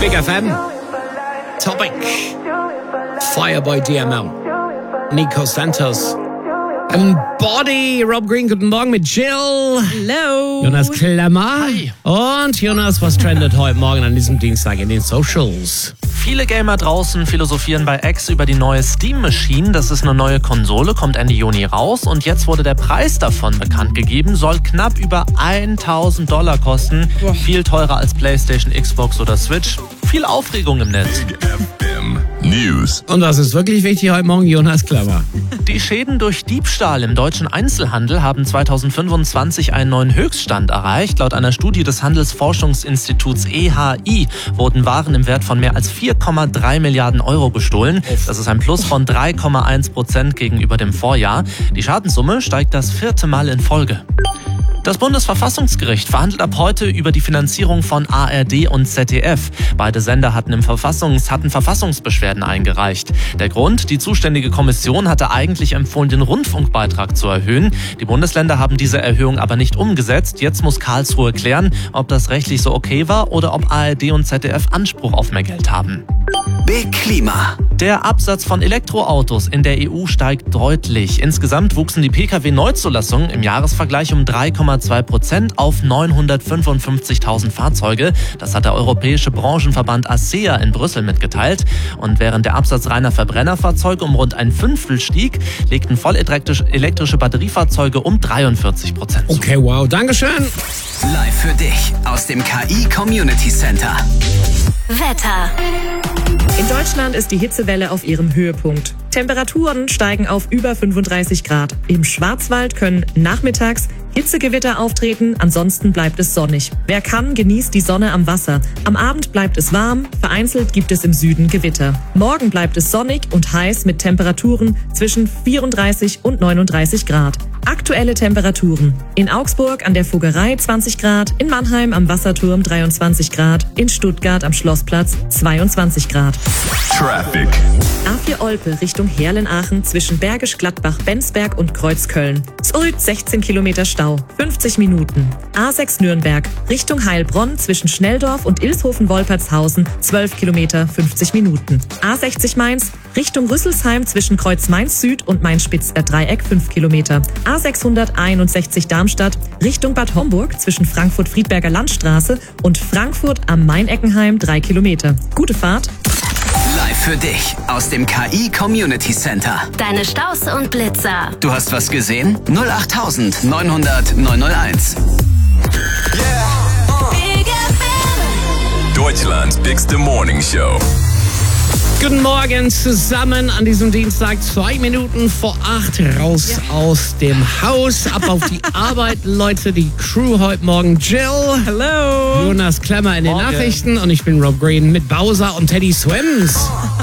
Big FM. Topic. Fireboy DML. Nico Santos. Body. Rob Green, guten Morgen mit Jill. Hello. Jonas Klemmer. Hi. Und Jonas, was trendet heute Morgen an diesem Dienstag in den Socials? Viele Gamer draußen philosophieren bei X über die neue Steam Machine. Das ist eine neue Konsole, kommt Ende Juni raus. Und jetzt wurde der Preis davon bekannt gegeben. Soll knapp über $1.000 kosten. Boah. Viel teurer als PlayStation, Xbox oder Switch. Viel Aufregung im Netz. News. Und das ist wirklich wichtig heute Morgen, Jonas Klemmer. Die Schäden durch Diebstahl im deutschen Einzelhandel haben 2025 einen neuen Höchststand erreicht. Laut einer Studie des Handelsforschungsinstituts EHI wurden Waren im Wert von mehr als 4,3 Milliarden Euro gestohlen. Das ist ein Plus von 3,1% gegenüber dem Vorjahr. Die Schadenssumme steigt das 4. Mal in Folge. Das Bundesverfassungsgericht verhandelt ab heute über die Finanzierung von ARD und ZDF. Beide Sender hatten Verfassungsbeschwerden eingereicht. Der Grund: Die zuständige Kommission hatte eigentlich empfohlen, den Rundfunkbeitrag zu erhöhen. Die Bundesländer haben diese Erhöhung aber nicht umgesetzt. Jetzt muss Karlsruhe klären, ob das rechtlich so okay war oder ob ARD und ZDF Anspruch auf mehr Geld haben. Big Klima. Der Absatz von Elektroautos in der EU steigt deutlich. Insgesamt wuchsen die Pkw-Neuzulassungen im Jahresvergleich um 3,2% auf 955.000 Fahrzeuge. Das hat der europäische Branchenverband ACEA in Brüssel mitgeteilt. Und während der Absatz reiner Verbrennerfahrzeuge um rund ein Fünftel stieg, legten vollelektrische Batteriefahrzeuge um 43% zu. Okay, wow, Dankeschön. Live für dich aus dem KI Community Center. Wetter. In Deutschland ist die Hitzewelle auf ihrem Höhepunkt. Temperaturen steigen auf über 35 Grad. Im Schwarzwald können nachmittags Hitzegewitter auftreten, ansonsten bleibt es sonnig. Wer kann, genießt die Sonne am Wasser. Am Abend bleibt es warm, vereinzelt gibt es im Süden Gewitter. Morgen bleibt es sonnig und heiß mit Temperaturen zwischen 34 und 39 Grad. Aktuelle Temperaturen: in Augsburg an der Fuggerei 20 Grad, in Mannheim am Wasserturm 23 Grad, in Stuttgart am Schlossplatz 22 Grad. Traffic. A4 Olpe Richtung Herlen-Aachen zwischen Bergisch Gladbach, Bensberg und Kreuzköln. Zurück 16 Kilometer Stau, 50 Minuten. A6 Nürnberg Richtung Heilbronn zwischen Schnelldorf und Ilshofen-Wolpertshausen 12 Kilometer, 50 Minuten. A60 Mainz Richtung Rüsselsheim zwischen Kreuz Mainz Süd und Mainz-Spitzer Dreieck 5 Kilometer. A661 Darmstadt Richtung Bad Homburg zwischen Frankfurt-Friedberger Landstraße und Frankfurt am Main-Eckenheim 3 Kilometer. Gute Fahrt. Live für dich aus dem KI Community Center. Deine Staus und Blitzer. Du hast was gesehen? 08900 901. Big FM. Deutschlands bigste Morning Show. Guten Morgen zusammen an diesem Dienstag, 2 Minuten vor 8, raus aus dem Haus, ab auf die Arbeit, Leute, die Crew heute Morgen. Jill, Hello. Jonas Klemmer in den Morgen. Nachrichten und ich bin Rob Green mit Bowser und Teddy Swims.